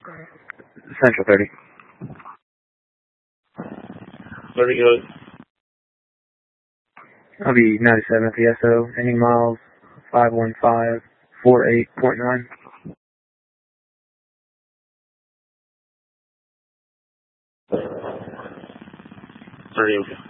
Central 30. 30 goes. I'll be 97 PSO, ending miles 51548.9. 30, okay.